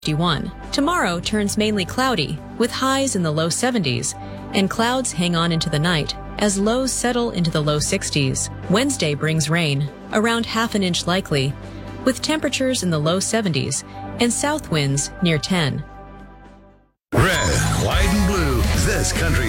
51. Tomorrow turns mainly cloudy, with highs in the low 70s, and clouds hang on into the night as lows settle into the low 60s. Wednesday brings rain, around half an inch likely, with temperatures in the low 70s and south winds near 10. Red, white, and blue. This country